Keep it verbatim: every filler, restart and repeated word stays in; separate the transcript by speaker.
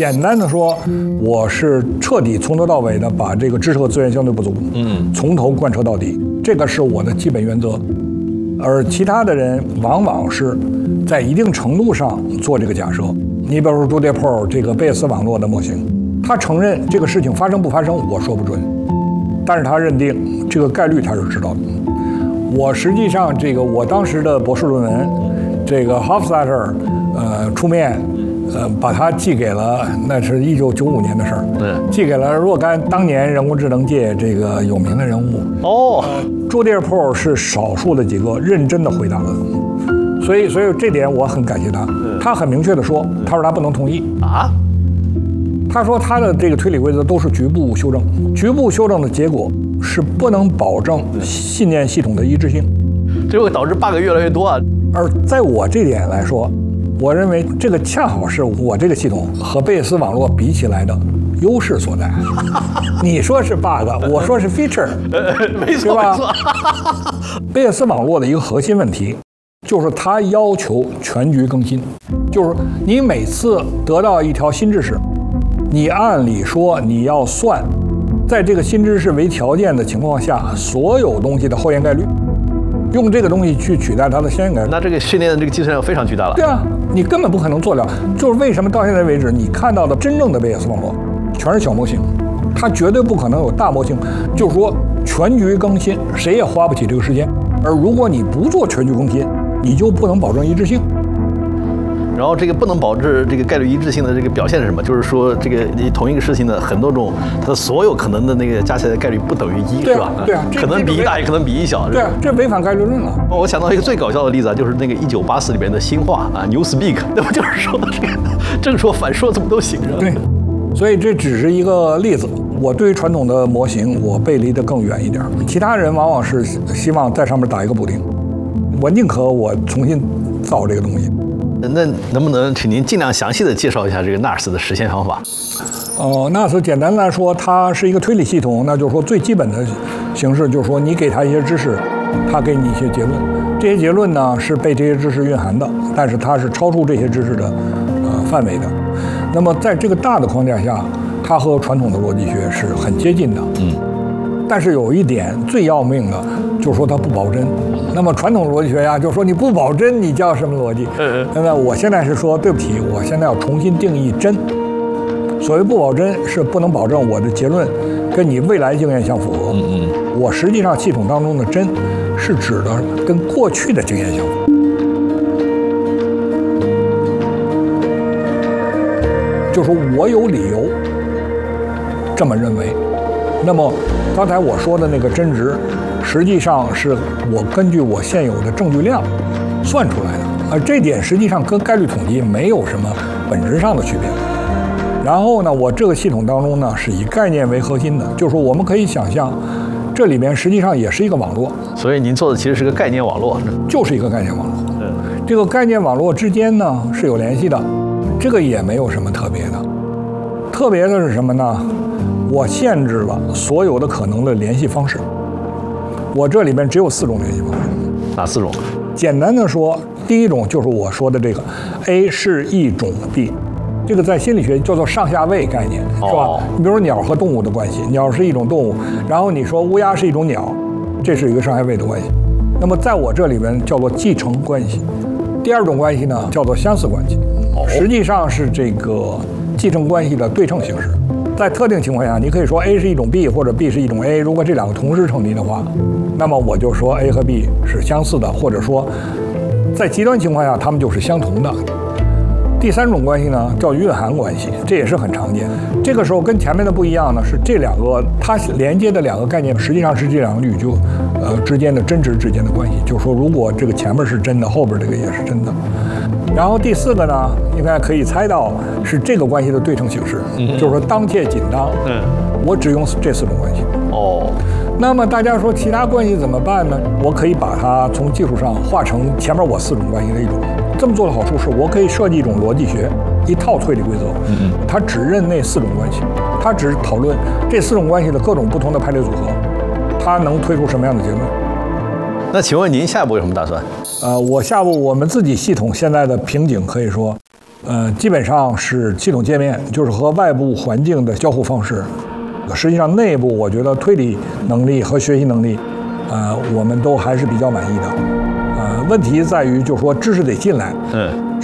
Speaker 1: 简单的说，我是彻底从头到尾的把这个知识和资源相对不足，嗯，从头贯彻到底，这个是我的基本原则。而其他的人往往是在一定程度上做这个假设。你比如说朱迪波这个贝叶斯网络的模型，他承认这个事情发生不发生我说不准，但是他认定这个概率他是知道的。我实际上这个我当时的博士论文，这个 Hofstadter 呃出面。呃，把它寄给了，那是一九九五年的事儿。对，寄给了若干当年人工智能界这个有名的人物。哦，朱迪波是少数的几个认真的回答了，所以，所以这点我很感谢他。他很明确的说，他说他不能同意啊。他说他的这个推理规则都是局部修正，局部修正的结果是不能保证信念系统的一致性，
Speaker 2: 这会导致 bug 越来越多啊。
Speaker 1: 而在我这点来说，我认为这个恰好是我这个系统和贝叶斯网络比起来的优势所在。你说是 bug， 我说是 feature，
Speaker 2: 没错没错。
Speaker 1: 贝叶斯网络的一个核心问题就是它要求全局更新，就是你每次得到一条新知识，你按理说你要算，在这个新知识为条件的情况下，所有东西的后验概率。用这个东西去取代它的先验概率，
Speaker 2: 那这个训练的这个计算量非常巨大了。
Speaker 1: 对啊，你根本不可能做了。就是为什么到现在为止，你看到的真正的贝叶斯网络全是小模型，它绝对不可能有大模型。就是说，全局更新，谁也花不起这个时间。而如果你不做全局更新，你就不能保证一致性。
Speaker 2: 然后这个不能保证这个概率一致性的这个表现是什么？就是说，这个你同一个事情的很多种，它的所有可能的那个加起来的概率不等于一，是吧？
Speaker 1: 对啊，
Speaker 2: 可能比一大，也可能比一小。
Speaker 1: 对啊，这违反概率论了。
Speaker 2: 我想到一个最搞笑的例子啊，就是那个一九八四里边的新话啊 ，Newspeak， 那不就是说这个正说反说怎么都行是吧？
Speaker 1: 对，所以这只是一个例子。我对于传统的模型，我背离得更远一点。其他人往往是希望在上面打一个补丁，我宁可我重新造这个东西。
Speaker 2: 那能不能请您尽量详细的介绍一下这个 N A R S 的实现方法？
Speaker 1: 哦 ，N A R S 简单来说，它是一个推理系统，那就是说最基本的形式就是说你给它一些知识，它给你一些结论，这些结论呢是被这些知识蕴含的，但是它是超出这些知识的呃范围的。那么在这个大的框架下，它和传统的逻辑学是很接近的。嗯。但是有一点最要命的，就是说它不保真。那么传统逻辑学呀，就是说你不保真，你叫什么逻辑？嗯嗯。那么我现在是说，对不起，我现在要重新定义真。所谓不保真，是不能保证我的结论跟你未来经验相符合。嗯嗯。我实际上系统当中的真，是指的跟过去的经验相符。就是我有理由这么认为。那么刚才我说的那个真值，实际上是我根据我现有的证据量算出来的，而这点实际上跟概率统计没有什么本质上的区别。然后呢，我这个系统当中呢是以概念为核心的，就是说我们可以想象，这里面实际上也是一个网络。
Speaker 2: 所以您做的其实是个概念网络，
Speaker 1: 就是一个概念网络。对，这个概念网络之间呢是有联系的，这个也没有什么特别的。特别的是什么呢？我限制了所有的可能的联系方式，我这里面只有四种联系方式。
Speaker 2: 哪四种？
Speaker 1: 简单的说，第一种就是我说的这个 A 是一种 B， 这个在心理学叫做上下位概念，是吧？你比如说鸟和动物的关系，鸟是一种动物，然后你说乌鸦是一种鸟，这是一个上下位的关系。那么在我这里边叫做继承关系。第二种关系呢叫做相似关系，实际上是这个继承关系的对称形式。在特定情况下，你可以说 A 是一种 B 或者 B 是一种 A， 如果这两个同时成立的话，那么我就说 A 和 B 是相似的，或者说在极端情况下它们就是相同的。第三种关系呢叫蕴含关系，这也是很常见。这个时候跟前面的不一样呢，是这两个它连接的两个概念实际上是这两个语句呃之间的真值之间的关系，就是说如果这个前面是真的，后边这个也是真的。然后第四个呢，应该可以猜到是这个关系的对称形式，嗯、就是说当切紧当。嗯，我只用这四种关系。哦，那么大家说其他关系怎么办呢？我可以把它从技术上化成前面我四种关系的一种。这么做的好处是我可以设计一种逻辑学，一套推理规则，嗯，它只认那四种关系，它只讨论这四种关系的各种不同的排列组合，它能推出什么样的结论？
Speaker 2: 那请问您下一步有什么打算？
Speaker 1: 呃，我下步我们自己系统现在的瓶颈可以说， 呃，基本上是系统界面，就是和外部环境的交互方式。实际上，内部我觉得推理能力和学习能力，呃，我们都还是比较满意的。呃，问题在于就是说知识得进来。
Speaker 2: 嗯。